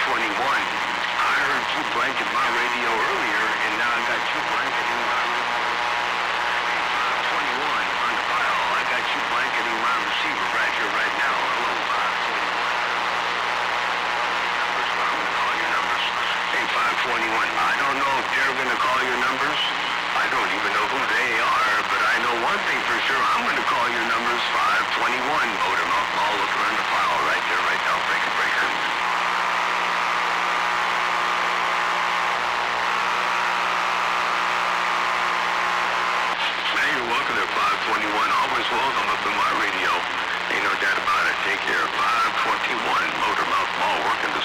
521. I heard you blanket my radio earlier, and now I got you blanketing my radio. 521 on the file. I got you blanketing my receiver right here, right now. Hello, 521. I'm going to call your numbers. Hey, 521. I don't know if they're going to call your numbers. I don't even know who they are, but I know one thing for sure. I'm going to call your numbers. 521. Motor mouth ball. Look around the file right there, right now. Breaker, breaker. Hey, you're welcome to 521. Always welcome up in my radio. Ain't no doubt about it. Take care. 521. Motor mouth ball working the